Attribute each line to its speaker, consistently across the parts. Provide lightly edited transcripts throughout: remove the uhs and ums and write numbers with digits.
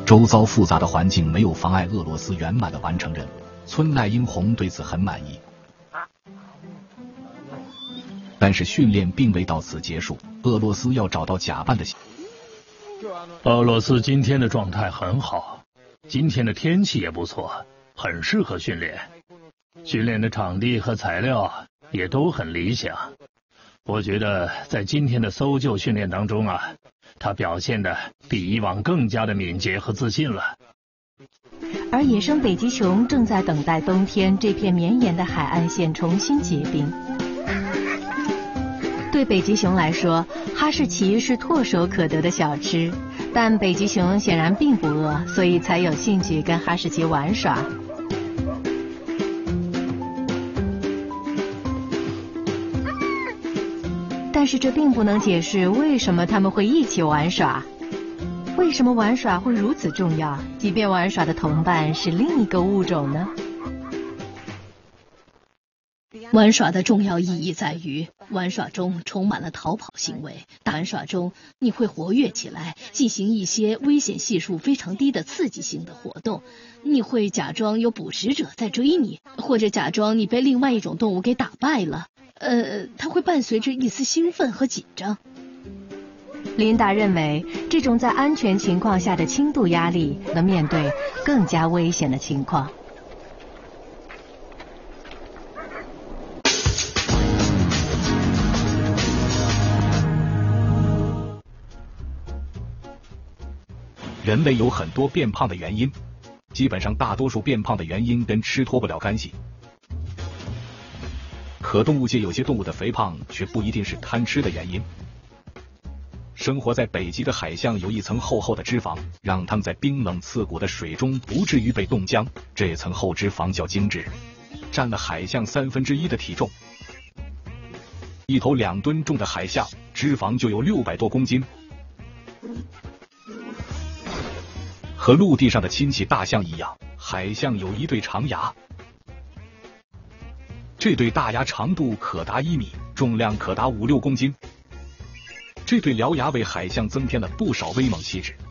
Speaker 1: 周遭复杂的环境没有妨碍俄罗斯圆满地完成任务，村奈英红对此很满意。但是训练并未到此结束，俄罗斯要找到假扮的。
Speaker 2: 俄罗斯今天的状态很好，今天的天气也不错，很适合训练。训练的场地和材料也都很理想。我觉得在今天的搜救训练当中他表现的比以往更加的敏捷和自信了。
Speaker 3: 而野生北极熊正在等待冬天这片绵延的海岸线重新结冰。对北极熊来说，哈士奇是唾手可得的小吃，但北极熊显然并不饿，所以才有兴趣跟哈士奇玩耍。但是这并不能解释为什么他们会一起玩耍。为什么玩耍会如此重要？即便玩耍的同伴是另一个物种呢？
Speaker 4: 玩耍的重要意义在于，玩耍中充满了逃跑行为。玩耍中你会活跃起来，进行一些危险系数非常低的刺激性的活动。你会假装有捕食者在追你，或者假装你被另外一种动物给打败了。它会伴随着一丝兴奋和紧张。
Speaker 3: 琳达认为，这种在安全情况下的轻度压力能面对更加危险的情况。
Speaker 1: 人类有很多变胖的原因，基本上大多数变胖的原因跟吃脱不了干系。可动物界有些动物的肥胖却不一定是贪吃的原因。生活在北极的海象有一层厚厚的脂肪，让它们在冰冷刺骨的水中不至于被冻僵。这层厚脂肪较精致，占了海象1/3的体重。一头2吨重的海象，脂肪就有600多公斤。和陆地上的亲戚大象一样，海象有一对长牙。这对大牙长度可达1米，重量可达5、6公斤。这对獠牙为海象增添了不少威猛气质。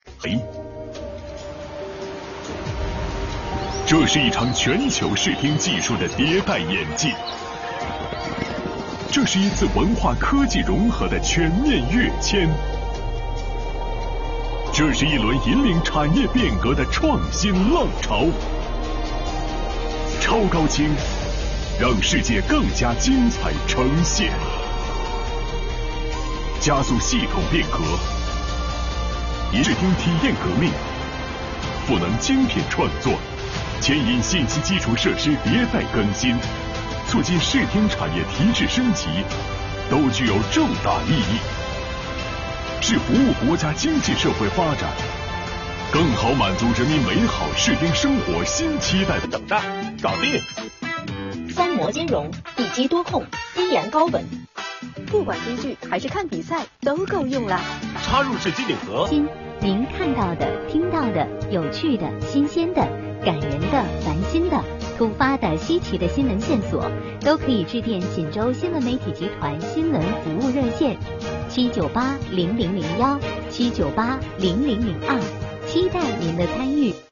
Speaker 5: 这是一场全球视听技术的迭代演进，这是一次文化科技融合的全面跃迁，这是一轮引领产业变革的创新浪潮。超高清，让世界更加精彩呈现，加速系统变革，视听体验革命，赋能精品创作，牵引信息基础设施迭代更新，促进视听产业提质升级，都具有重大意义，是服务国家经济社会发展，更好满足人民美好视听生活新期待的等待。搞定！
Speaker 6: 双模兼容，一机多控，低延高稳，不管追剧还是看比赛都够用了。
Speaker 5: 插入式机顶盒。
Speaker 6: 您看到的、听到的、有趣的、新鲜的、感人的、烦心的、突发的、稀奇的新闻线索，都可以致电锦州新闻媒体集团新闻服务热线7980001、7980002，期待您的参与。